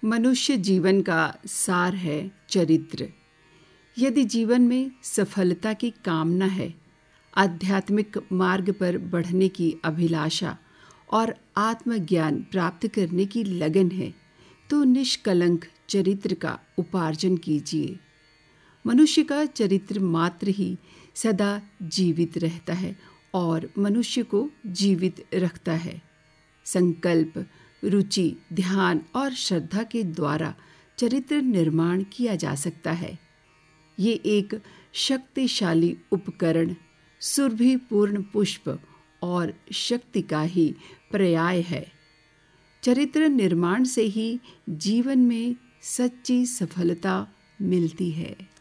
मनुष्य जीवन का सार है चरित्र। यदि जीवन में सफलता की कामना है, आध्यात्मिक मार्ग पर बढ़ने की अभिलाषा और आत्मज्ञान प्राप्त करने की लगन है, तो निष्कलंक चरित्र का उपार्जन कीजिए। मनुष्य का चरित्र मात्र ही सदा जीवित रहता है और मनुष्य को जीवित रखता है। संकल्प, रुचि, ध्यान और श्रद्धा के द्वारा चरित्र निर्माण किया जा सकता है। ये एक शक्तिशाली उपकरण, सुरभिपूर्ण पुष्प और शक्ति का ही पर्याय है। चरित्र निर्माण से ही जीवन में सच्ची सफलता मिलती है।